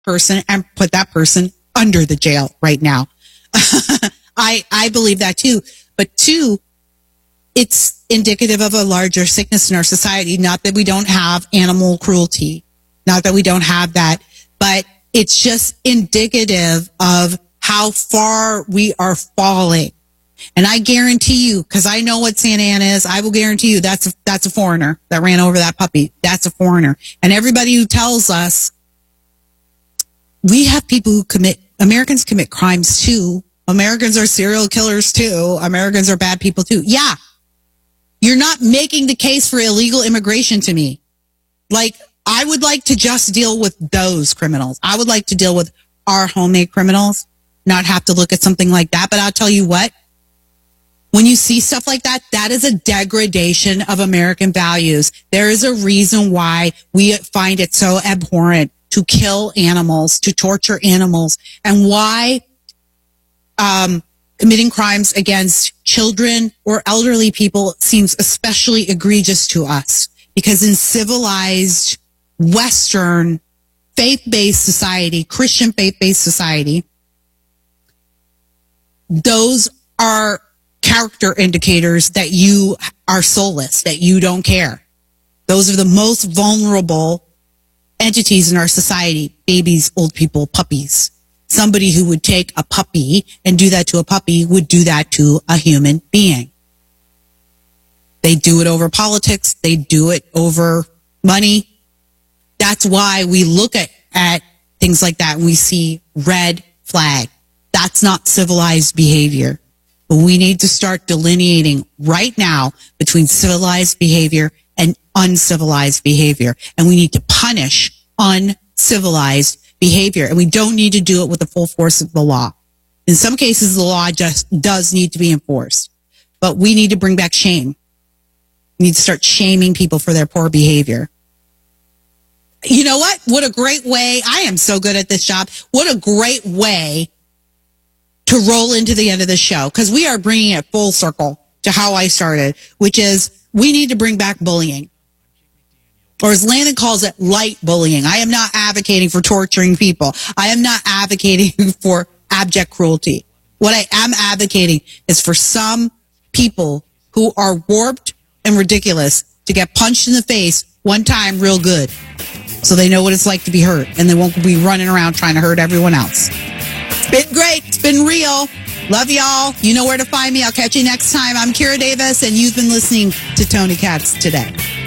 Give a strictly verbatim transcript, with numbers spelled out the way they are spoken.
person and put that person under the jail right now. I, I believe that too. But two, it's indicative of a larger sickness in our society. Not that we don't have animal cruelty, not that we don't have that, but it's just indicative of how far we are falling. And I guarantee you, because I know what Santa Ana is, I will guarantee you that's a, that's a foreigner that ran over that puppy. That's a foreigner. And everybody who tells us we have people who commit, Americans commit crimes too. Americans are serial killers too. Americans are bad people too. Yeah. You're not making the case for illegal immigration to me. Like, I would like to just deal with those criminals. I would like to deal with our homemade criminals, not have to look at something like that. But I'll tell you what, when you see stuff like that, that is a degradation of American values. There is a reason why we find it so abhorrent to kill animals, to torture animals, and why um, committing crimes against children or elderly people seems especially egregious to us. Because in civilized Western faith-based society, Christian faith-based society, those are character indicators that you are soulless, that you don't care. Those are the most vulnerable entities in our society: babies, old people, puppies. Somebody who would take a puppy and do that to a puppy would do that to a human being. They do it over politics. They do it over money. That's why we look at, at things like that and we see red flag. That's not civilized behavior. But we need to start delineating right now between civilized behavior and uncivilized behavior. And we need to punish uncivilized behavior. And we don't need to do it with the full force of the law. In some cases, the law just does need to be enforced. But we need to bring back shame. We need to start shaming people for their poor behavior. You know what? What a great way. I am so good at this job. What a great way to roll into the end of the show, because we are bringing it full circle to how I started, which is we need to bring back bullying. Or as Landon calls it, light bullying. I am not advocating for torturing people. I am not advocating for abject cruelty. What I am advocating is for some people who are warped and ridiculous to get punched in the face one time real good, so they know what it's like to be hurt and they won't be running around trying to hurt everyone else. It's been great. It's been real. Love y'all. You know where to find me. I'll catch you next time. I'm Kira Davis, and you've been listening to Tony Katz Today.